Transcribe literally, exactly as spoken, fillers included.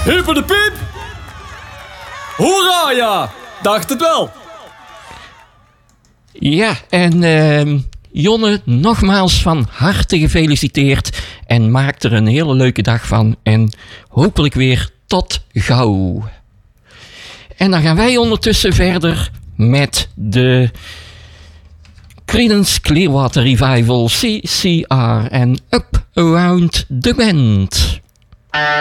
Hyper de piep! Hoera, ja! Dacht het wel! Ja, en uh, Jonne, nogmaals van harte gefeliciteerd. En maak er een hele leuke dag van. En hopelijk weer tot gauw. En dan gaan wij ondertussen verder met de Creedence Clearwater Revival C C R en Up Around the Bend.